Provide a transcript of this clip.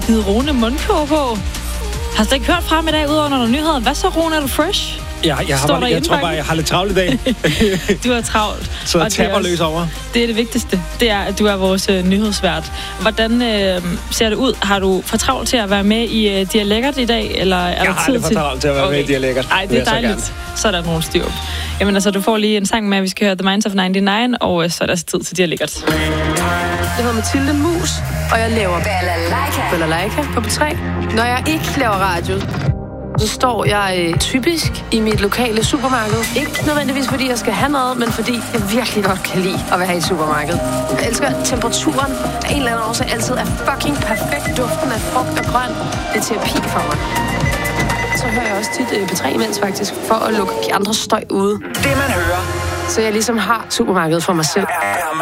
givet Rune mundkurv på. Har du ikke hørt fra ham i dag, udover når der er nyheder? Hvad så, Rune? Er du fresh? Jeg tror bare, jeg har lidt travlt i dag. Du er travlt. Så jeg taber løs over. Det er det vigtigste. Det er, at du er vores nyhedsvært. Hvordan ser det ud? Har du for travlt til at være med i Dialektert i dag? Eller er jeg der har tid lidt for travlt til at være med i Dialektert. Nej, det er dejligt. Så er der nogen styr. Jamen altså, du får lige en sang med, at vi skal høre The Minds of 99, og så er der tid til Dialektert. Jeg hedder Mathilde Mus, og jeg laver Balalaika på P3. Når jeg ikke laver radio, så står jeg typisk i mit lokale supermarked. Ikke nødvendigvis, fordi jeg skal have noget, men fordi jeg virkelig godt kan lide at være i et supermarked. Jeg elsker temperaturen af en eller anden årsag altid er fucking perfekt. Duften af frugt og grønt. Det er terapi for mig. Så hører jeg også tit P3 imens faktisk, for at lukke de andre støj ude. Det man hører. Så jeg ligesom har supermarkedet for mig selv.